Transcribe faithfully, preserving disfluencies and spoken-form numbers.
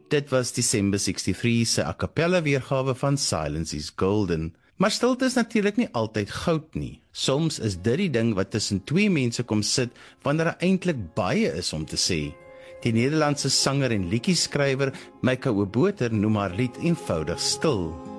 Dit was December sixty-three se a cappella weergawe van Silence is Golden. Maar stilte is natuurlik nie altyd goud nie. Soms is dit die ding wat tussen twee mense kom sit wanneer daar eintlik baie is om te sê. Die Nederlandse sanger en liedjieskrywer Myka Oboter noem haar lied eenvoudig stil.